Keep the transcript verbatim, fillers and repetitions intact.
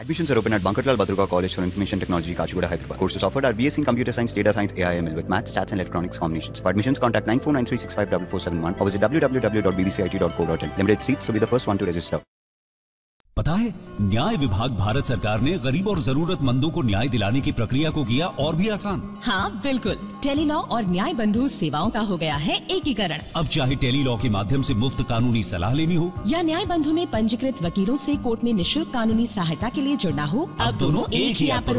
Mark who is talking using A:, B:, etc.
A: Admissions are open at Bankarlal Badruga College for Information Technology, Kachigura, Hyderabad. Courses offered are B S c in Computer Science, Data Science, A I M L with Maths, Stats and Electronics combinations. For admissions, contact nine four nine three six five four four seven one or visit w w w dot b b c i t dot co dot in. Limited seats, so be the first one to register.
B: पता है, न्याय विभाग भारत सरकार ने गरीब और जरूरतमंदों को न्याय दिलाने की प्रक्रिया को किया और भी आसान।
C: हाँ बिल्कुल, टेलीलॉ और न्याय बंधु सेवाओं का हो गया है एकीकरण।
B: अब चाहे टेलीलॉ के माध्यम से मुफ्त कानूनी सलाह लेनी हो
C: या न्याय बंधु में पंजीकृत वकीलों से कोर्ट में निशुल्क कानूनी सहायता के लिए जुड़ना हो,
B: अब दोनों एक ही ऐप पर